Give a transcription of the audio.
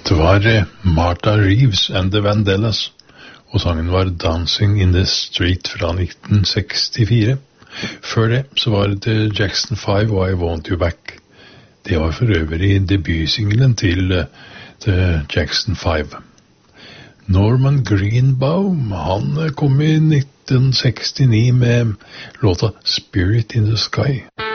Dette var Martha Reeves and the Vandellas, og sangen var Dancing in the Street fra 1964. Før det så var det The Jackson 5 og I Want You Back. Det var for øvrig debutsinglen til The Jackson 5. Norman Greenbaum, han kom i 1969 med låta Spirit in the Sky.